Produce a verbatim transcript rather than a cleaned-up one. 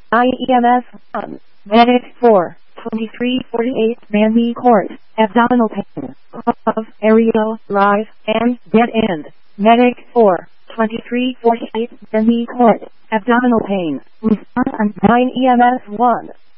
nine E M S one. Medic four. twenty-three forty-eight Manly Court. Abdominal pain. Of aerial, rise, and dead end. Medic four. twenty-three forty-eight Manly Court. Abdominal pain. Response on nine E M S one.